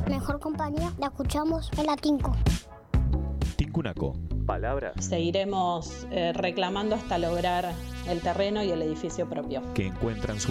Mejor compañía la escuchamos en la Tinco. Tincunaco. Palabras Seguiremos reclamando hasta lograr el terreno y el edificio propio. que encuentran su